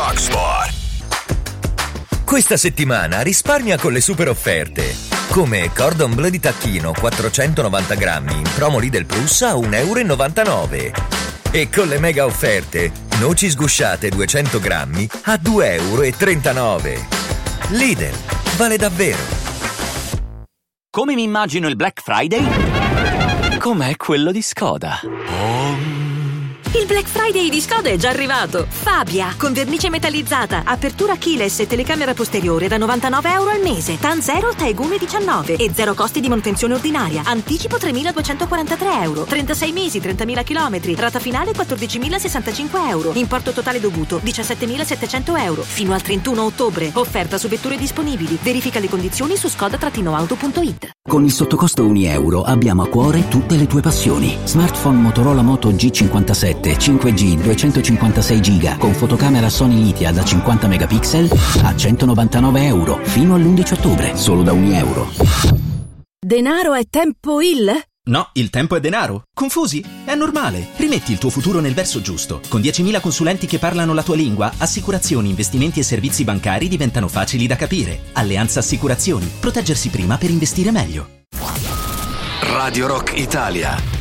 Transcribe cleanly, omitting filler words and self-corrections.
Rock Sport. Questa settimana risparmia con le super offerte. Come Cordon Bleu di tacchino 490 grammi in promo Lidl Plus a €1,99 €. E con le mega offerte, noci sgusciate 200 grammi a €2,39 €. Lidl, vale davvero. Come mi immagino il Black Friday? Com'è quello di Skoda. Il Black Friday di Skoda è già arrivato. Fabia, con vernice metallizzata, apertura keyless e telecamera posteriore da €99 al mese. TAN 0, TAEG 1,19 e 0 costi di manutenzione ordinaria. Anticipo €3.243. 36 mesi, 30.000 chilometri. Rata finale €14.065. Importo totale dovuto €17.700. Fino al 31 ottobre. Offerta su vetture disponibili. Verifica le condizioni su skoda-auto.it. Con il sottocosto €1 abbiamo a cuore tutte le tue passioni. Smartphone Motorola Moto G57 5G 256 GB con fotocamera Sony Litia da 50 megapixel a €199 fino all'11 ottobre, solo da €1. Denaro è tempo il? No, il tempo è denaro. Confusi? È normale. Rimetti il tuo futuro nel verso giusto. Con 10.000 consulenti che parlano la tua lingua, assicurazioni, investimenti e servizi bancari diventano facili da capire. Alleanza Assicurazioni. Proteggersi prima per investire meglio. Radio Rock Italia.